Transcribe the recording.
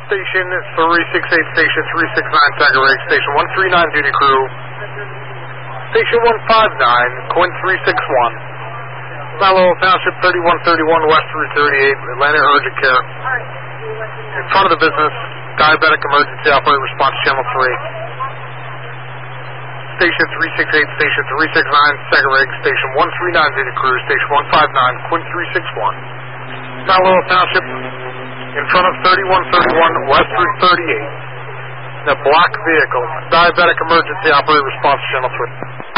Station 368, Station 369, Tiger Rig, Station 139, duty crew. Station 159, Quint 361. Malo Township 3131 West Route 38, Atlanta Urgent Care. In front of the business, diabetic emergency operator response channel 3. Station 368, Station 369, Tiger Rig, Station 139, duty crew, Station 159, Quint 361. Malo Township in front of 3131 West Route 38. The black vehicle, diabetic emergency operator response channel 3.